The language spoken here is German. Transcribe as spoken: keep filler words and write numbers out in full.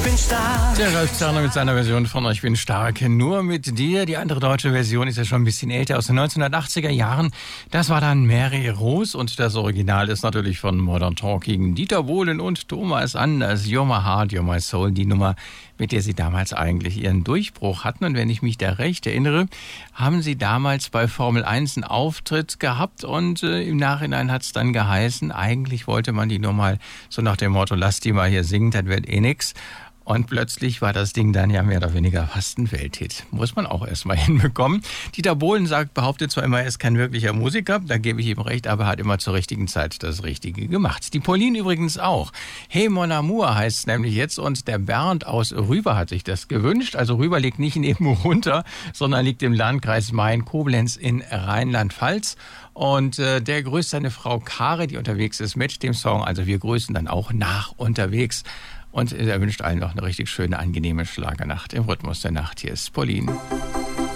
bin stark. Der Ralf Zahner mit seiner Version von Ich bin stark, nur mit dir. Die andere deutsche Version ist ja schon ein bisschen älter, aus den neunzehnhundertachtziger Jahren. Das war dann Mary Rose und das Original ist natürlich von Modern Talking. Dieter Bohlen und Thomas Anders, You're My Heart, You're My Soul, die Nummer, mit der sie damals eigentlich ihren Durchbruch hatten. Und wenn ich mich da recht erinnere, haben sie damals bei Formel eins einen Auftritt gehabt und äh, im Nachhinein hat es dann geheißen, eigentlich wollte man die nur mal so nach dem Motto, lass die mal hier singen, das wird eh nix. Und plötzlich war das Ding dann ja mehr oder weniger fast ein Welthit. Muss man auch erstmal hinbekommen. Dieter Bohlen sagt, behauptet zwar immer, er ist kein wirklicher Musiker, da gebe ich ihm recht, aber er hat immer zur richtigen Zeit das Richtige gemacht. Die Pauline übrigens auch. Hey Mon Amour heißt es nämlich jetzt und der Bernd aus Rüber hat sich das gewünscht. Also Rüber liegt nicht neben runter, sondern liegt im Landkreis Main-Koblenz in Rheinland-Pfalz. Und äh, der grüßt seine Frau Kare, die unterwegs ist mit dem Song. Also wir grüßen dann auch nach unterwegs. Und er wünscht allen noch eine richtig schöne, angenehme Schlagernacht im Rhythmus der Nacht. Hier ist Pauline.